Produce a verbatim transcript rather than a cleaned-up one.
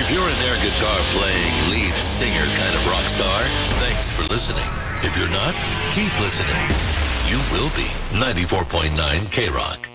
If you're an air guitar playing lead singer kind of rock star, thanks for listening. If you're not, keep listening. You will be. ninety-four point nine K-Rock.